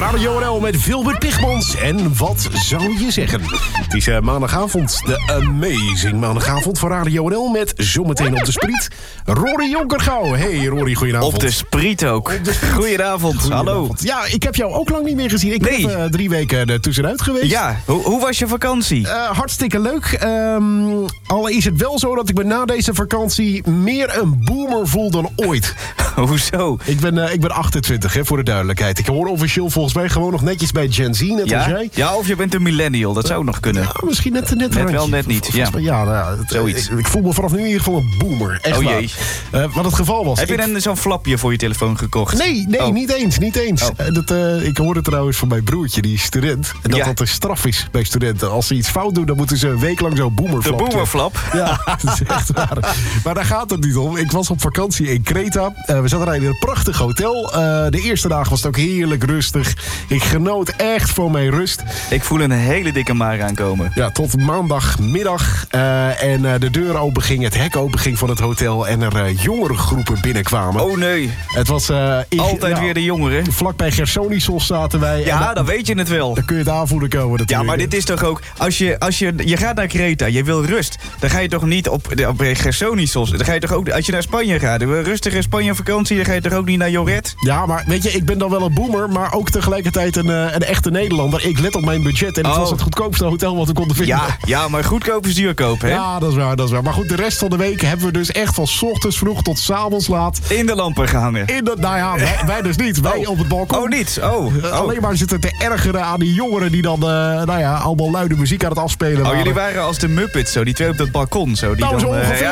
Radio NL met Wilbert Pigmans. En wat zou je zeggen? Het is maandagavond, de amazing maandagavond van Radio NL... met zometeen op de spriet Rory Jonkergouw. Hey Rory, goedenavond. Op de spriet ook. Goedenavond, hallo. Ja, ik heb jou ook lang niet meer gezien. Ik ben even 3 weken er tussenuit geweest. Ja, hoe was je vakantie? Hartstikke leuk. Al is het wel zo dat ik me na deze vakantie meer een boomer voel dan ooit. Hoezo? Ik ben 28, hè, voor de duidelijkheid. Ik hoor officieel volgens mij gewoon nog netjes bij Gen Z, net als jij. Ja, of je bent een millennial, dat zou nog kunnen. Ja, misschien net wel, net niet. Ja, zoiets. Ik voel me vanaf nu in ieder geval een boomer. Echt jee. Wat het geval was. Heb je zo'n flapje voor je telefoon gekocht? Nee, niet eens. Oh. Ik hoorde trouwens van mijn broertje, die is student. En dat een straf is bij studenten. Als ze iets fout doen, dan moeten ze een week lang zo'n boomerflap. De boomerflap? Ja, dat is echt waar. Maar daar gaat het niet om. Ik was op vakantie in Kreta. We zaten in een prachtig hotel. De eerste dag was het ook heerlijk rustig. Ik genoot echt van mijn rust. Ik voel een hele dikke maar aankomen. Ja, tot maandagmiddag. En de deur openging, het hek openging van het hotel. En er jongere groepen binnenkwamen. Oh nee. Het was... Altijd weer de jongeren. Vlakbij Gersonisos zaten wij. Ja, dan weet je het wel. Dan kun je het aanvoelen komen natuurlijk. Ja, maar dit is toch ook... Je gaat naar Kreta, je wil rust. Dan ga je toch niet op Gersonisos. Dan ga je toch ook... Als je naar Spanje gaat, een rustige Spanje-vakantie... dan ga je toch ook niet naar Joret? Ja, maar weet je, ik ben dan wel een boomer... maar ook tegelijkertijd een echte Nederlander. Ik let op mijn budget en het was het goedkoopste hotel wat we konden vinden. Ja, maar goedkoop is duurkoop, hè? Ja, dat is waar. Maar goed, de rest van de week hebben we dus echt van 's ochtends vroeg tot 's avonds laat... in de lampen gehangen. Wij dus niet. Wij op het balkon. Oh, niet? Alleen maar zitten te ergeren aan die jongeren... die dan, allemaal luide muziek aan het afspelen waren. Jullie waren als de Muppets, zo. Die twee op dat balkon, zo. Die zo ongeveer.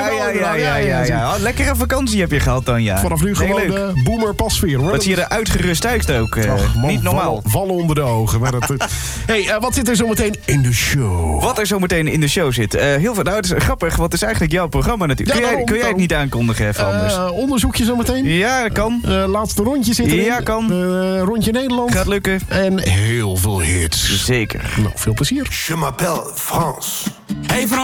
Ja. Lekkere vakantie heb je gehad dan, ja. Vanaf nu gewoon de boomer pasfeer, hoor. Wat zie je er uitgerust uit ook. Niet normaal. Vallen onder de ogen. Maar wat zit er zometeen in de show? Wat er zometeen in de show zit? Heel veel. Nou, het is grappig, want het is eigenlijk jouw programma natuurlijk. Ja, kun jij het niet aankondigen even anders? Onderzoekje zometeen? Ja, dat kan. Laatste rondje zit erin. Ja, kan. Rondje Nederland. Gaat lukken. En heel veel hits. Zeker. Nou, veel plezier. Je m'appelle France. Hey Frans.